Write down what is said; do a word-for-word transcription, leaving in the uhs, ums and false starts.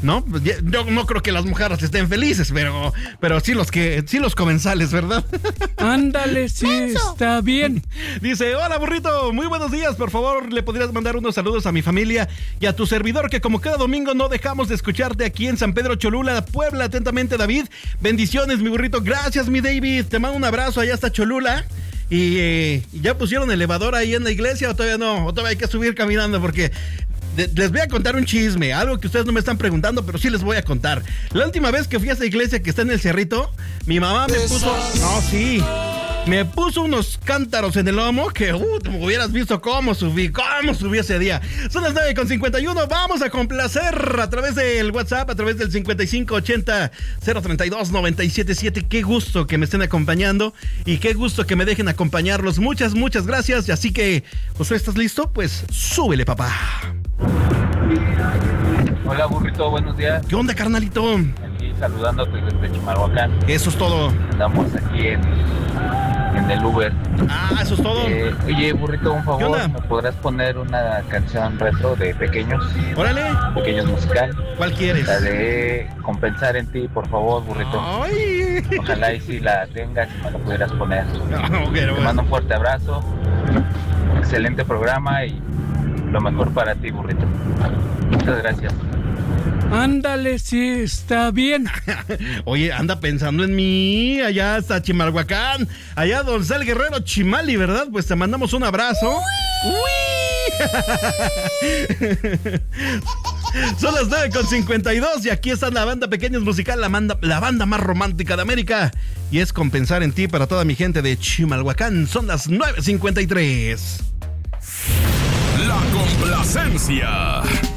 ¿no? Yo no creo que las mujeres estén felices, pero, pero sí los que, sí los comensales, ¿verdad? Ándale, sí, está bien. Dice, hola burrito, muy buenos días, por favor, le podrías mandar unos saludos a mi familia y a tu servidor, que como cada domingo no dejamos de escucharte aquí en San Pedro Cholula, Puebla. Atentamente, David. Bendiciones, mi burrito. Gracias, mi David. Te mando un abrazo allá hasta Cholula. Y eh, ya pusieron elevador ahí en la iglesia, o todavía no, o todavía hay que subir caminando, porque de, les voy a contar un chisme, algo que ustedes no me están preguntando, pero sí les voy a contar. La última vez que fui a esa iglesia que está en el Cerrito, mi mamá me puso, no, sí, me puso unos cántaros en el lomo que, uh, como hubieras visto cómo subí, cómo subí ese día. Son las nueve con cincuenta y uno, vamos a complacer a través del WhatsApp, a través del cincuenta y cinco ochenta cero treinta y dos noventa y siete siete. Qué gusto que me estén acompañando y qué gusto que me dejen acompañarlos. Muchas, muchas gracias. Así que, Josué, ¿estás listo? Pues súbele, papá. Hola, burrito, buenos días. ¿Qué onda, carnalito? Aquí saludándote desde Chimalhuacán. Eso es todo. Andamos aquí en, en el Uber. Ah, eso es todo. Eh, oye, burrito, un ¿Qué favor, onda? ¿me podrás poner una canción retro de Pequeños? Órale. Pequeños musical. ¿Cuál quieres? La de Compensar en ti, por favor, burrito. Ay. Ojalá y si la tengas y me la pudieras poner. No, Te pero mando un fuerte abrazo. Excelente programa y lo mejor para ti, burrito. Muchas gracias. Ándale, sí, está bien. Oye, anda pensando en mí, allá hasta Chimalhuacán, allá Don Cel Guerrero Chimali, ¿verdad? Pues te mandamos un abrazo. ¡Uy! Son las nueve con cincuenta y dos y aquí está la banda Pequeños Musical, la banda, la banda más romántica de América. Y es Compensar en ti para toda mi gente de Chimalhuacán. Son las nueve cincuenta y tres. La complacencia.